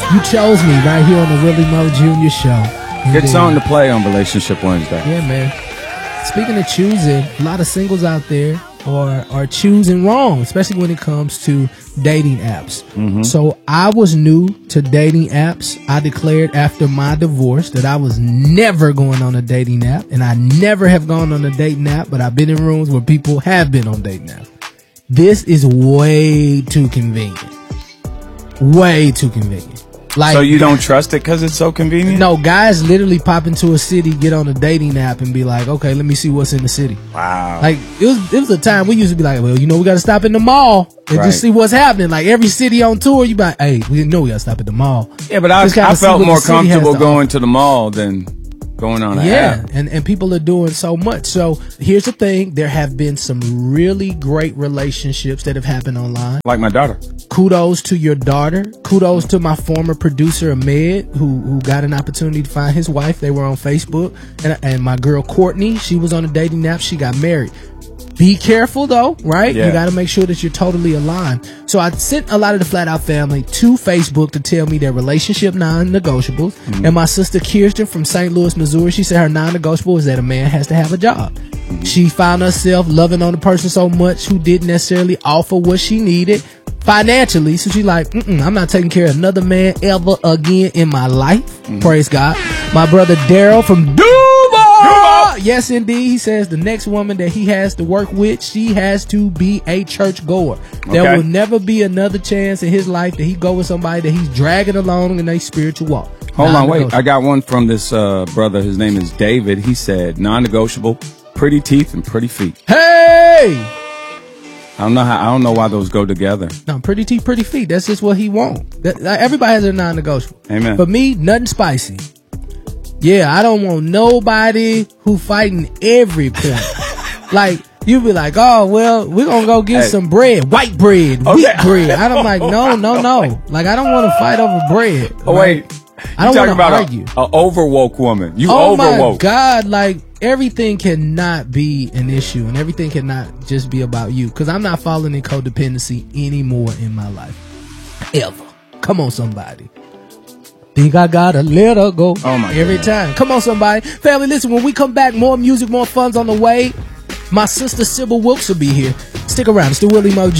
You chose me right here on the Willie Mo Jr. Show. Good song to play on Relationship Wednesday. Yeah, man. Speaking of choosing, a lot of singles out there are choosing wrong, especially when it comes to dating apps. Mm-hmm. So I was new to dating apps. I declared after my divorce that I was never going on a dating app, and I never have gone on a dating app, but I've been in rooms where people have been on dating apps. This is way too convenient. Way too convenient. Like, so you don't trust it because it's so convenient? No, guys literally pop into a city, get on a dating app, and be like, okay, let me see what's in the city. Wow. Like, it was a time we used to be like, well, we got to stop in the mall and just see what's happening. Like, every city on tour, you be like, hey, we know we got to stop at the mall. Yeah, but I felt more comfortable going to the mall than going on an app. And people are doing so much. So here's the thing. There have been some really great relationships that have happened online. Like my daughter. Kudos to your daughter. Kudos to my former producer, Ahmed, who got an opportunity to find his wife. They were on Facebook. And my girl, Courtney, she was on a dating app. She got married. Be careful, though, right? Yeah. You got to make sure that you're totally aligned. So I sent a lot of the Flat Out family to Facebook to tell me their relationship non-negotiables. Mm-hmm. And my sister, Kirsten, from St. Louis, Missouri, she said her non-negotiable is that a man has to have a job. Mm-hmm. She found herself loving on the person so much who didn't necessarily offer what she needed financially. So she's like, I'm not taking care of another man ever again in my life. Mm-hmm. Praise God. My brother, Daryl from Duval. Yes, indeed. He says the next woman that he has to work with, she has to be a church goer. Okay. There will never be another chance in his life that he go with somebody that he's dragging along in a spiritual walk. Hold on, wait. I got one from this brother. His name is David. He said non-negotiable, pretty teeth and pretty feet. Hey! I don't know why those go together. No, pretty teeth, pretty feet. That's just what he wants. Everybody has a non-negotiable. Amen. For me, nothing spicy. Yeah, I don't want nobody who fighting every point. Like, you be like, oh, well, we're going to go get some bread, white bread, wheat bread. I'm like, no. Like, I don't want to fight over bread. Oh, right? wait. I don't want to argue. An overwoke woman. You overwoke. Oh, my God. Like, everything cannot be an issue and everything cannot just be about you. Because I'm not falling in codependency anymore in my life. Ever. Come on, somebody. Think I gotta let her go. Oh my Every time. Come on, somebody. Family, listen, when we come back, more music, more fun's on the way. My sister Sybil Wilkes will be here. Stick around. It's the Willie Mo